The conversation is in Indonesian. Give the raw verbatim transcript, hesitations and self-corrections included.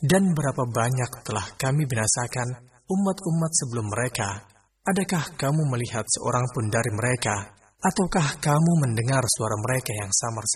Dan berapa banyak telah kami binasakan umat-umat sebelum mereka. Adakah kamu melihat seorang pun dari mereka? Ataukah kamu mendengar suara mereka yang samar